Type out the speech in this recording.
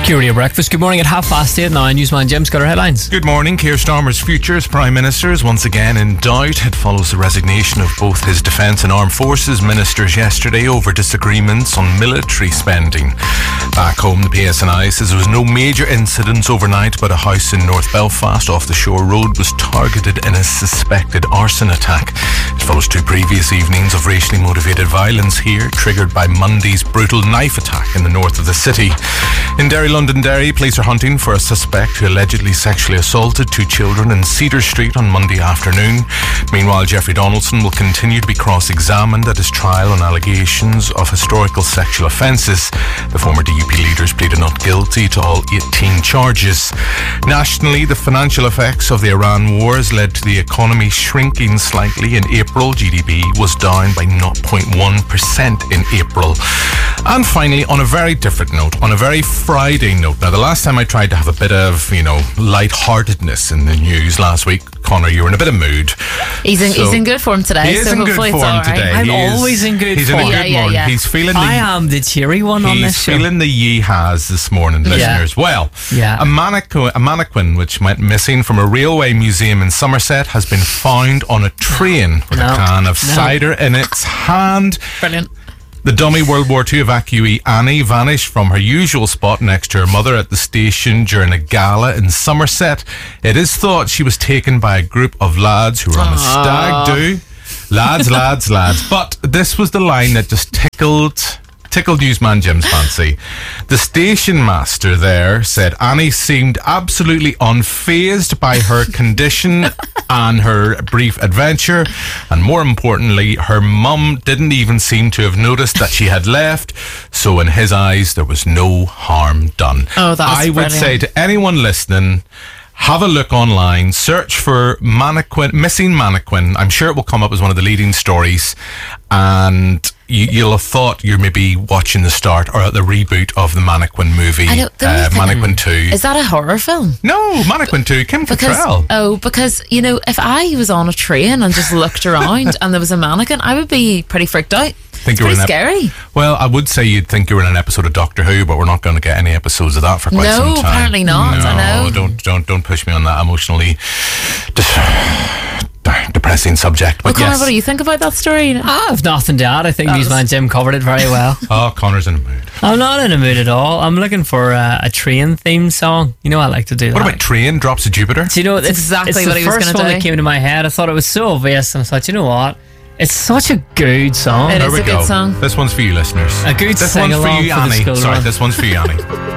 Curia Breakfast. Good morning at 8:30 now. Newsman Jim's got our headlines. Good morning. Keir Starmer's future as Prime Minister is once again in doubt. It follows the resignation of both his Defence and Armed Forces ministers yesterday over disagreements on military spending. Back home, the PSNI says there was no major incidents overnight, but a house in North Belfast off the Shore Road was targeted in a suspected arson attack. It follows 2 previous evenings of racially motivated violence here, triggered by Monday's brutal knife attack in the north of the city. In Londonderry, police are hunting for a suspect who allegedly sexually assaulted 2 children in Cedar Street on Monday afternoon. Meanwhile, Jeffrey Donaldson will continue to be cross-examined at his trial on allegations of historical sexual offences. The former DUP leaders pleaded not guilty to all 18 charges. Nationally, the financial effects of the Iran war has led to the economy shrinking slightly. In April, GDP was down by 0.1% in April. And finally, on a very different note, on a very Friday note. Now, the last time I tried to have a bit of, lightheartedness in the news last week, Connor, you were in a bit of mood. He's in good form today. He is in good form today. I'm always in good form. He's in a good mood. Yeah. He's feeling I am the cheery one on this show. He's feeling the yee-haws this morning, listeners. Well, a mannequin which went missing from a railway museum in Somerset has been found on a train with a can of cider in its hand. Brilliant. The dummy World War II evacuee Annie vanished from her usual spot next to her mother at the station during a gala in Somerset. It is thought she was taken by a group of lads who were on a stag do. Lads. But this was the line that just tickled Newsman Jim's fancy. The station master there said Annie seemed absolutely unfazed by her condition and her brief adventure, and more importantly, her mum didn't even seem to have noticed that she had left, so in his eyes there was no harm done. Oh, that's I would brilliant. say to anyone listening, have a look online, search for missing mannequin. I'm sure it will come up as one of the leading stories, and you'll have thought you're maybe watching the start or the reboot of the Mannequin movie. I know, Mannequin 2. Is that a horror film? No, Mannequin 2, Kim Cattrall. Because, if I was on a train and just looked around and there was a mannequin, I would be pretty freaked out. It's pretty scary. Well, I would say you'd think you were in an episode of Doctor Who, but we're not going to get any episodes of that for quite some time. No, apparently not. No, I know. Don't push me on that emotionally depressing subject. But Connor, yes. what do you think about that story? I have nothing to add. I think Newsman Jim covered it very well. Oh, Connor's in a mood. I'm not in a mood at all. I'm looking for a train theme song. I like to do that. What about Train, Drops of Jupiter? Do you know, it's exactly what he was going to do. the first one that came to my head. I thought it was so obvious, and I thought, you know what? It's such a good song. It is a good song. This one's for you, listeners. A good This one's sing-along for you, for the Annie. school Sorry, run. this one's for you, Annie.